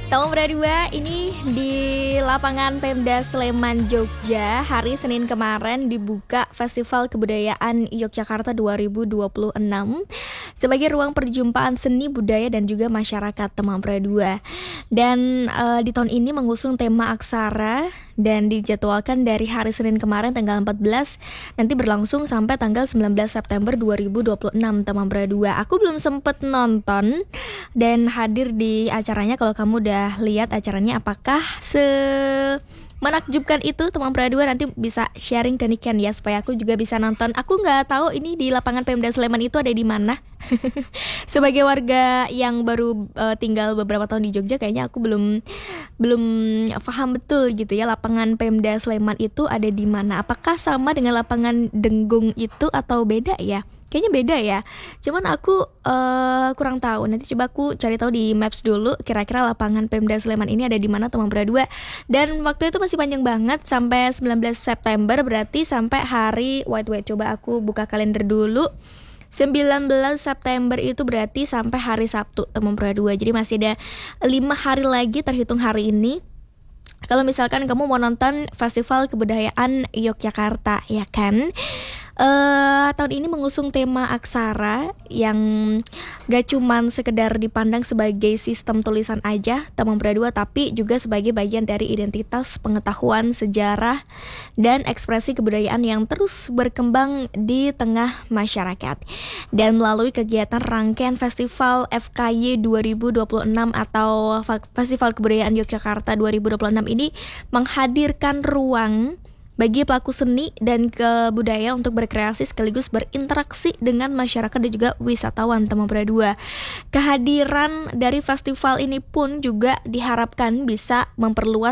Tahun Bradua ini di lapangan Pemda Sleman, Jogja, hari Senin kemarin dibuka Festival Kebudayaan Yogyakarta 2026 sebagai ruang perjumpaan seni, budaya, dan juga masyarakat Temang Bradua. Dan di tahun ini mengusung tema aksara dan dijadwalkan dari hari Senin kemarin tanggal 14 nanti berlangsung sampai tanggal 19 September 2026 Temang Bradua. Aku belum sempet nonton dan hadir di acaranya. Kalau kamu udah lihat acaranya, apakah menakjubkan itu Temang Bradua? Nanti bisa sharing ke Niken ya, supaya aku juga bisa nonton. Aku nggak tahu ini di lapangan Pemda Sleman itu ada di mana. Sebagai warga yang baru tinggal beberapa tahun di Jogja, kayaknya aku belum paham betul gitu ya, lapangan Pemda Sleman itu ada di mana. Apakah sama dengan lapangan Denggung itu atau beda ya? Kayaknya beda ya. Cuman aku kurang tahu. Nanti coba aku cari tahu di Maps dulu kira-kira lapangan Pemda Sleman ini ada di mana, Temang Bradua. Dan waktu itu masih panjang banget sampai 19 September, berarti sampai hari wait coba aku buka kalender dulu. 19 September itu berarti sampai hari Sabtu Temang Bradua. Jadi masih ada 5 hari lagi terhitung hari ini. Kalau misalkan kamu mau nonton Festival Kebudayaan Yogyakarta, ya kan? Tahun ini mengusung tema aksara yang gak cuman sekedar dipandang sebagai sistem tulisan aja Temang Bradua, tapi juga sebagai bagian dari identitas, pengetahuan, sejarah, dan ekspresi kebudayaan yang terus berkembang di tengah masyarakat. Dan melalui kegiatan rangkaian Festival FKY 2026 atau Festival Kebudayaan Yogyakarta 2026 ini menghadirkan ruang bagi pelaku seni dan kebudaya untuk berkreasi sekaligus berinteraksi dengan masyarakat dan juga wisatawan Temang Bradua. Kehadiran dari festival ini pun juga diharapkan bisa memperluas